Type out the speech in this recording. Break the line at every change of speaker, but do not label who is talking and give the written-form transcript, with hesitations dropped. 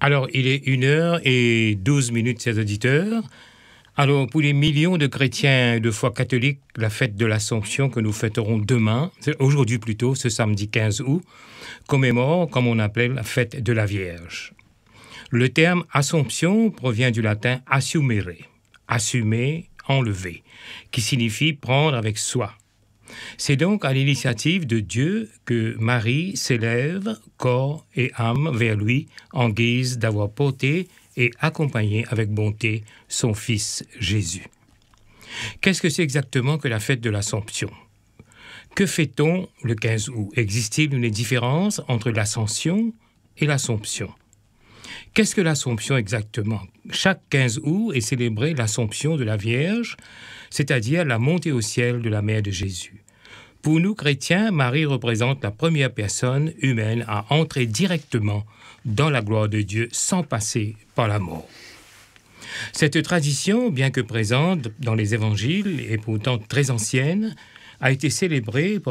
Alors, il est 1h12, chers auditeurs. Alors, pour les millions de chrétiens de foi catholique, la fête de l'Assomption que nous fêterons demain, aujourd'hui plutôt, ce samedi 15 août, commémore, comme on appelait, la fête de la Vierge. Le terme Assomption provient du latin assumere, assumer, enlever, qui signifie prendre avec soi. C'est donc à l'initiative de Dieu que Marie s'élève, corps et âme, vers lui, en guise d'avoir porté et accompagné avec bonté son Fils Jésus. Qu'est-ce que c'est exactement que la fête de l'Assomption ? Que fait-on le 15 août ? Existe-t-il une différence entre l'Ascension et l'Assomption ? Qu'est-ce que l'Assomption exactement ? Chaque 15 août est célébrée l'Assomption de la Vierge, c'est-à-dire la montée au ciel de la Mère de Jésus. Pour nous chrétiens, Marie représente la première personne humaine à entrer directement dans la gloire de Dieu sans passer par la mort. Cette tradition, bien que présente dans les évangiles et pourtant très ancienne, a été célébrée